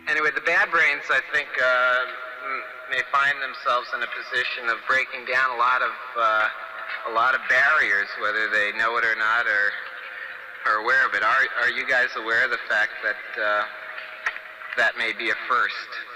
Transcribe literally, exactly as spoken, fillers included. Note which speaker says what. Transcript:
Speaker 1: Anyway, the bad brains, I think, uh, may find themselves in a position of breaking down a lot of uh, a lot of barriers, whether they know it or not, or are aware of it. Are are you guys aware of the fact that uh, that may be a first?